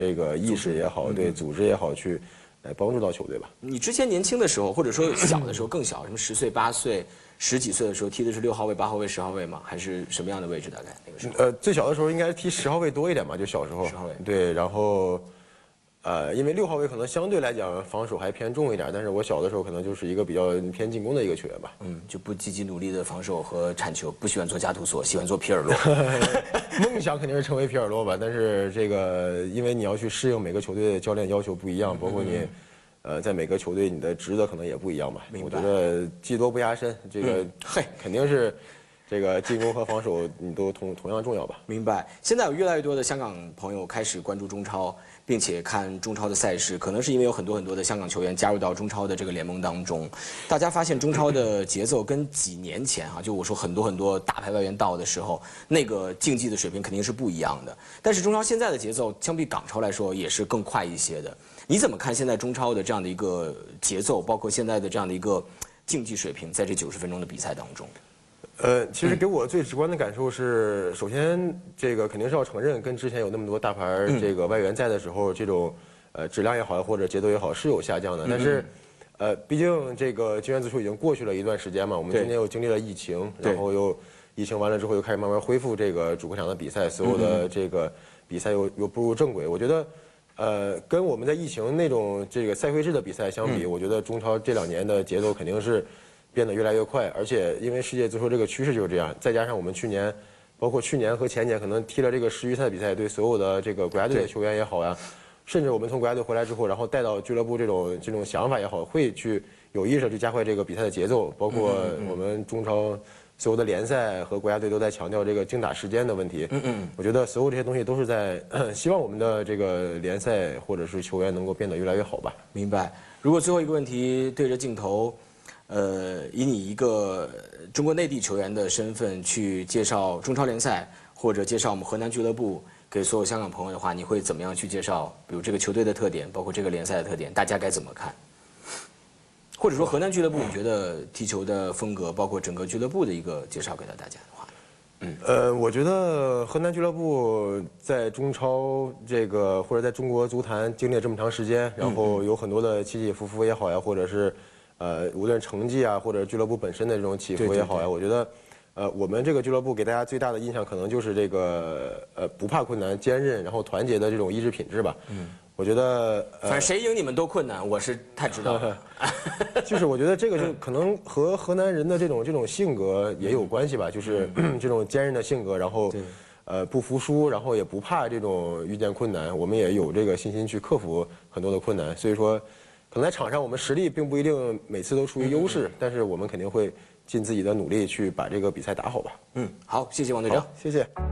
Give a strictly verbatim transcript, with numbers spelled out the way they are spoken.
这个意识也好，对组织也好，去来帮助到球队吧。 你之前年轻的时候，或者说小的时候更小，什么十岁、八岁、十几岁的时候，踢的是六号位、八号位、十号位吗？还是什么样的位置？大概那个时候？ 呃，最小的时候应该踢十号位多一点吧，就小时候。 十号位。 对，然后。呃，因为六号位可能相对来讲防守还偏重一点，但是我小的时候可能就是一个比较偏进攻的一个球员吧。 嗯，就不积极努力的防守和铲球，不喜欢做加图索，喜欢做皮尔洛。 梦想肯定是成为皮尔洛吧，但是这个因为你要去适应每个球队的教练要求不一样，包括你，呃，在每个球队你的职责可能也不一样吧。我觉得技多不压身，这个嘿、嗯、肯定是。这个进攻和防守，你都同同样重要吧？ 明白。现在有越来越多的香港朋友开始关注中超，并且看中超的赛事，可能是因为有很多很多的香港球员加入到中超的这个联盟当中。大家发现中超的节奏跟几年前啊，就我说很多很多大牌外援到的时候，那个竞技的水平肯定是不一样的。但是中超现在的节奏相比港超来说也是更快一些的。你怎么看现在中超的这样的一个节奏，包括现在的这样的一个竞技水平，在这九十分钟的比赛当中？ 呃，其实给我最直观的感受是，首先这个肯定是要承认，跟之前有那么多大牌这个外援在的时候，这种呃质量也好或者节奏也好是有下降的。但是，呃，毕竟这个金元足球已经过去了一段时间嘛，我们今年又经历了疫情，然后又疫情完了之后又开始慢慢恢复这个主客场的比赛，所有的这个比赛又又步入正轨。我觉得，呃，跟我们在疫情那种这个赛会制的比赛相比，我觉得中超这两年的节奏肯定是。变得越来越快，而且因为世界足球这个趋势就是这样，再加上我们去年，包括去年和前年，可能踢了这个世预赛比赛，对所有的这个国家队的球员也好呀，甚至我们从国家队回来之后，然后带到俱乐部这种这种想法也好，会去有意识去加快这个比赛的节奏，包括我们中超所有的联赛和国家队都在强调这个精打时间的问题。嗯嗯，我觉得所有这些东西都是在希望我们的这个联赛或者是球员能够变得越来越好吧。 明白。如果最后一个问题对着镜头。呃，以你一个中国内地球员的身份去介绍中超联赛，或者介绍我们河南俱乐部给所有香港朋友的话，你会怎么样去介绍？比如这个球队的特点，包括这个联赛的特点，大家该怎么看？或者说河南俱乐部，你觉得踢球的风格，包括整个俱乐部的一个介绍给到大家的话， 嗯，呃，我觉得河南俱乐部在中超这个或者在中国足坛经历了这么长时间，然后有很多的起起伏伏也好呀，或者是。呃，无论成绩啊，或者俱乐部本身的这种起伏也好呀，我觉得，呃，我们这个俱乐部给大家最大的印象可能就是这个呃不怕困难、坚韧，然后团结的这种意志品质吧。嗯，我觉得， 呃、反正谁赢你们都困难，我是太知道了。 就是我觉得这个就可能和河南人的这种这种性格也有关系吧，就是这种坚韧的性格，然后，呃，不服输，然后也不怕这种遇见困难，我们也有这个信心去克服很多的困难，所以说。可能在场上我们实力并不一定每次都处于优势，嗯、但是我们肯定会尽自己的努力去把这个比赛打好吧。 嗯，好，谢谢王队长， 谢谢。